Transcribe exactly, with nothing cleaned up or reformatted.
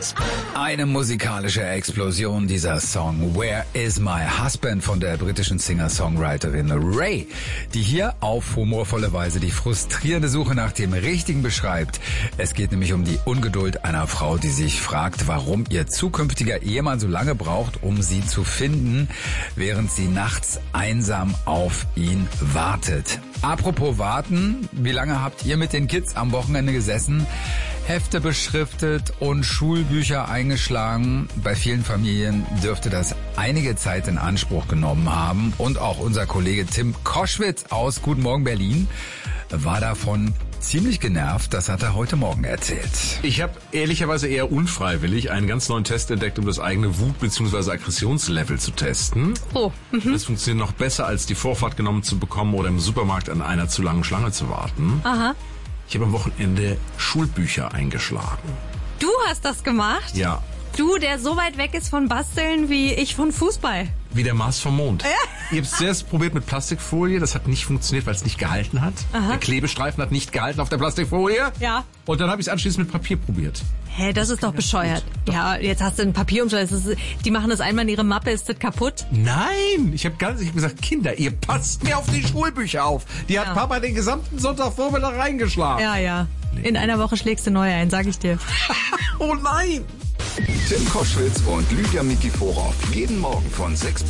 Eine musikalische Explosion, dieser Song Where is my husband von der britischen Singer-Songwriterin Ray, die hier auf humorvolle Weise die frustrierende Suche nach dem Richtigen beschreibt. Es geht nämlich um die Ungeduld einer Frau, die sich fragt, warum ihr zukünftiger Ehemann so lange braucht, um sie zu finden, während sie nachts einsam auf ihn wartet. Apropos warten, wie lange habt ihr mit den Kids am Wochenende gesessen, Hefte beschriftet und Schulbücher eingeschlagen? Bei vielen Familien dürfte das einige Zeit in Anspruch genommen haben. Und auch unser Kollege Tim Koschwitz aus Guten Morgen Berlin war davon ziemlich genervt. Das hat er heute Morgen erzählt. Ich habe ehrlicherweise eher unfreiwillig einen ganz neuen Test entdeckt, um das eigene Wut- bzw. Aggressionslevel zu testen. Oh. Mhm. Das funktioniert noch besser, als die Vorfahrt genommen zu bekommen oder im Supermarkt an einer zu langen Schlange zu warten. Aha. Ich habe am Wochenende Schulbücher eingeschlagen. Du hast das gemacht? Ja. Du, der so weit weg ist von Basteln wie ich von Fußball. Wie der Mars vom Mond. Ja. Ich habe es zuerst probiert mit Plastikfolie. Das hat nicht funktioniert, weil es nicht gehalten hat. Aha. Der Klebestreifen hat nicht gehalten auf der Plastikfolie. Ja. Und dann habe ich es anschließend mit Papier probiert. Hä, das, das ist doch bescheuert. Doch. Ja, jetzt hast du ein Papierumschlag. Das ist, die machen das einmal in ihre Mappe, ist das kaputt? Nein, ich habe ganz, ich hab gesagt, Kinder, ihr passt mir auf die Schulbücher auf. Die hat ja. Papa den gesamten Sonntagvormittag reingeschlagen. Ja, ja. In einer Woche schlägst du neue ein, sag ich dir. Oh nein! Tim Koschwitz und Lydia Mikiforow. Jeden Morgen von sechs